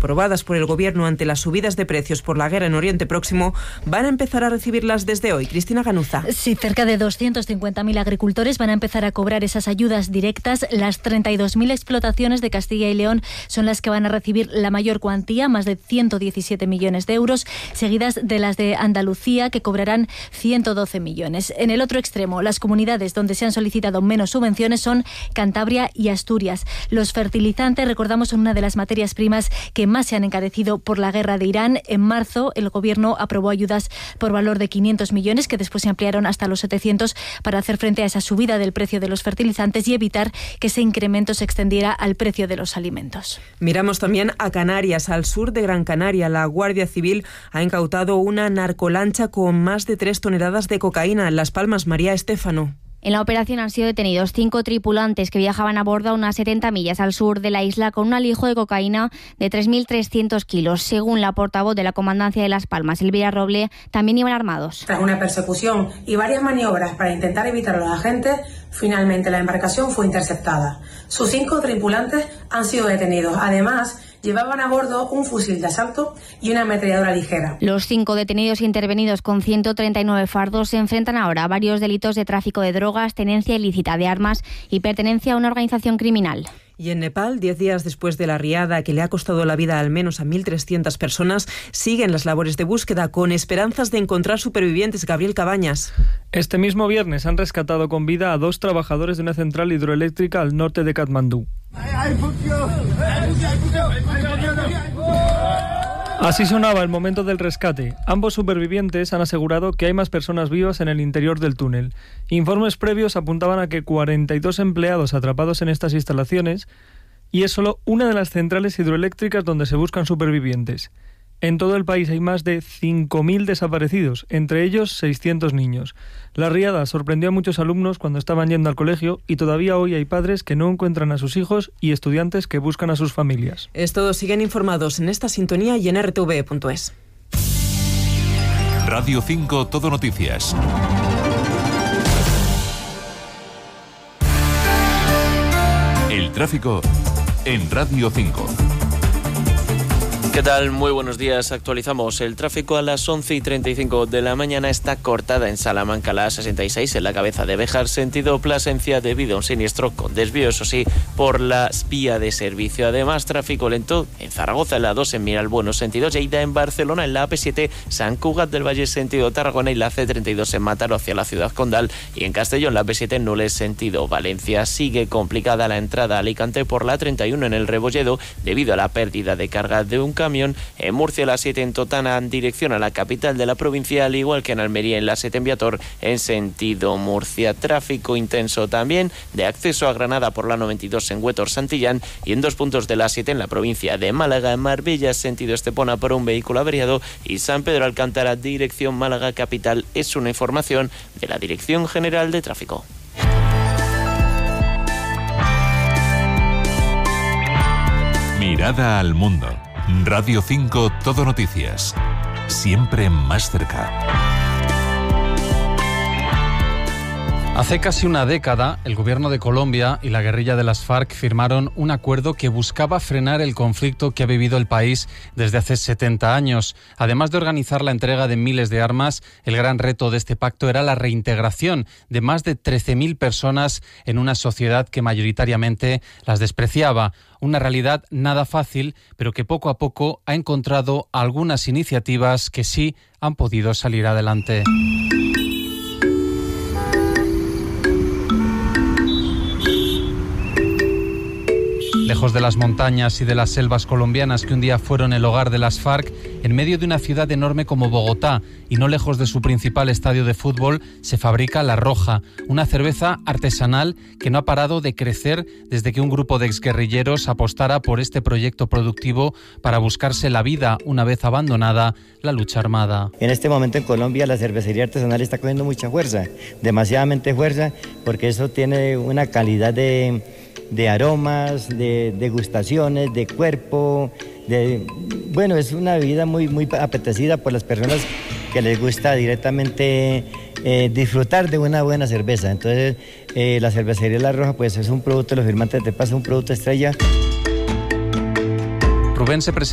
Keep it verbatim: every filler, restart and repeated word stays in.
aprobadas por el Gobierno ante las subidas de precios por la guerra en Oriente Próximo, van a empezar a recibirlas desde hoy. Cristina Ganuza. Sí, cerca de doscientos cincuenta mil agricultores van a empezar a cobrar esas ayudas directas. Las treinta y dos mil explotaciones de Castilla y León son las que van a recibir la mayor cuantía, más de ciento diecisiete millones de euros, seguidas de las de Andalucía, que cobrarán ciento doce millones. En el otro extremo, las comunidades donde se han solicitado menos subvenciones son Cantabria y Asturias. Los fertilizantes, recordamos, son una de las materias primas que más se han encarecido por la guerra de Irán. En marzo, el Gobierno aprobó ayudas por valor de quinientos millones, que después se ampliaron hasta los setecientos para hacer frente a esa subida del precio de los fertilizantes y evitar que ese incremento se extendiera al precio de los alimentos. Miramos también a Canarias. Al sur de Gran Canaria, la Guardia Civil ha incautado una narcolancha con más de tres toneladas de cocaína. En Las Palmas, María Estéfano. En la operación han sido detenidos cinco tripulantes que viajaban a bordo a unas setenta millas al sur de la isla con un alijo de cocaína de tres mil trescientos kilos. Según la portavoz de la Comandancia de Las Palmas, Elvira Roble, también iban armados. Tras una persecución y varias maniobras para intentar evitar a los agentes, finalmente la embarcación fue interceptada. Sus cinco tripulantes han sido detenidos. Además, llevaban a bordo un fusil de asalto y una ametralladora ligera. Los cinco detenidos intervenidos con ciento treinta y nueve fardos se enfrentan ahora a varios delitos de tráfico de drogas, tenencia ilícita de armas y pertenencia a una organización criminal. Y en Nepal, diez días después de la riada que le ha costado la vida al menos a mil trescientas personas, siguen las labores de búsqueda con esperanzas de encontrar supervivientes. Gabriel Cabañas. Este mismo viernes han rescatado con vida a dos trabajadores de una central hidroeléctrica al norte de Katmandú. Así sonaba el momento del rescate. Ambos supervivientes han asegurado que hay más personas vivas en el interior del túnel. Informes previos apuntaban a que cuarenta y dos empleados atrapados en estas instalaciones, y es solo una de las centrales hidroeléctricas donde se buscan supervivientes. En todo el país hay más de cinco mil desaparecidos, entre ellos seiscientos niños. La riada sorprendió a muchos alumnos cuando estaban yendo al colegio y todavía hoy hay padres que no encuentran a sus hijos y estudiantes que buscan a sus familias. Es todo, siguen informados en esta sintonía y en r t v punto es. Radio cinco Todo Noticias. El tráfico en Radio cinco. ¿Qué tal? Muy buenos días. Actualizamos el tráfico a las once y treinta y cinco de la mañana. Está cortada en Salamanca la A sesenta y seis en la cabeza de Béjar, sentido Plasencia, debido a un siniestro con desvío, eso sí, por la vía de servicio. Además, tráfico lento en Zaragoza, en la dos en Miralbueno, sentido Lleida, en Barcelona, en la A P siete, San Cugat del Valle, sentido Tarragona, y la C treinta y dos en Mataró hacia la ciudad condal, y en Castellón, la A P siete en Nules, sentido Valencia. Sigue complicada la entrada a Alicante por la treinta y uno en el Rebolledo, debido a la pérdida de carga de un camión. En Murcia, la siete en Totana en dirección a la capital de la provincia, al igual que en Almería en la siete en Viator en sentido Murcia. Tráfico intenso también de acceso a Granada por la noventa y dos en Huétor Santillán, y en dos puntos de la siete en la provincia de Málaga, en Marbella sentido Estepona por un vehículo averiado, y San Pedro Alcántara dirección Málaga capital. Es una información de la Dirección General de Tráfico. Mirada al mundo. Radio cinco Todo Noticias. Siempre más cerca. Hace casi una década, el gobierno de Colombia y la guerrilla de las FARC firmaron un acuerdo que buscaba frenar el conflicto que ha vivido el país desde hace setenta años. Además de organizar la entrega de miles de armas, el gran reto de este pacto era la reintegración de más de trece mil personas en una sociedad que mayoritariamente las despreciaba. Una realidad nada fácil, pero que poco a poco ha encontrado algunas iniciativas que sí han podido salir adelante. Lejos de las montañas y de las selvas colombianas que un día fueron el hogar de las FARC, en medio de una ciudad enorme como Bogotá y no lejos de su principal estadio de fútbol, se fabrica La Roja, una cerveza artesanal que no ha parado de crecer desde que un grupo de exguerrilleros apostara por este proyecto productivo para buscarse la vida una vez abandonada la lucha armada. En este momento en Colombia la cervecería artesanal está cogiendo mucha fuerza, demasiadamente fuerza, porque eso tiene una calidad de... de aromas, de degustaciones, de cuerpo, de bueno, es una bebida muy, muy apetecida por las personas que les gusta directamente eh, disfrutar de una buena cerveza. Entonces, eh, la cervecería La Roja pues es un producto, los firmantes de paz, un producto estrella. Rubén se presenta